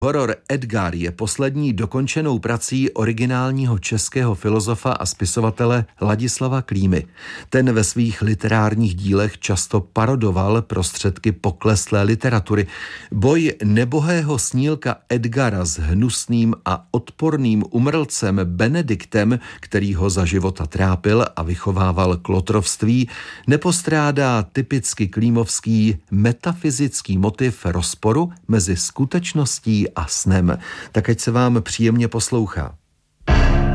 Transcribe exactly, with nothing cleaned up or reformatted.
Horor Edgar je poslední dokončenou prací originálního českého filozofa a spisovatele Ladislava Klímy. Ten ve svých literárních dílech často parodoval prostředky pokleslé literatury. Boj nebohého snílka Edgara s hnusným a odporným umrlcem Benediktem, který ho za života trápil a vychovával k lotrovství, nepostrádá typicky klímovský metafyzický motiv rozporu mezi skutečností a snem. Tak ať se vám příjemně poslouchá.